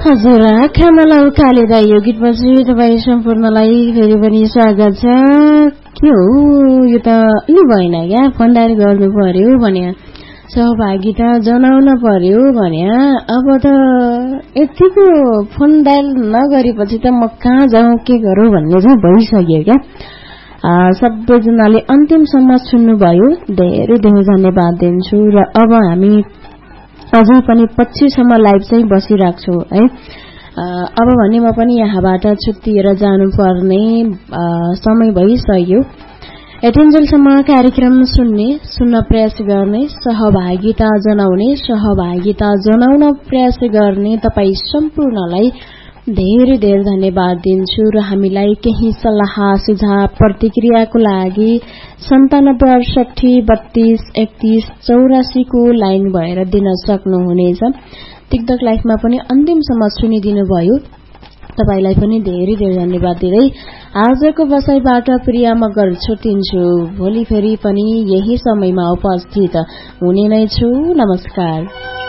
हजुर खानालाई उकालेर यो गीतपछि तपाईँ सम्पूर्णलाई फेरि पनि स्वागत छ। के हो यो त अलि भएन क्या, फोन डायल गर्नु पर्यो भने सहभागिता जनाउन पर्यो भने अब त यतिको फोन डायल नगरेपछि त म कहाँ जाउँ के गरौँ भन्ने चाहिँ भइसक्यो क्या। सबैजनाले अन्तिमसम्म सुन्नुभयो, धेरै धेरै धन्यवाद दिन्छु। र अब हामी अझै पनि 25 सम्म लाइभ चाहिँ बसिराख्छु है। अब भने म पनि यहाँबाट छुट्टिएर जानुपर्ने समय भइसक्यो। यतिन्जेलसम्म कार्यक्रम सुन्न प्रयास गर्ने, सहभागिता जनाउन प्रयास गर्ने तपाईँ सम्पूर्णलाई धेरै धेरै धन्यवाद दिन्छु। र हामीलाई केही सल्लाह सुझाव प्रतिक्रियाको लागि 9768 32 31 84 को लाइन भएर दिन सक्नुहुनेछ। टिकटक लाइभमा पनि अन्तिमसम्म सुनिदिनु भयो, तपाईलाई पनि धेरै धेरै धन्यवाद दिँदै आजको बसाइबाट प्रिया मगर छुट्टिन्छु। भोलि फेरि पनि यही समयमा उपस्थित हुने नै छु। नमस्कार।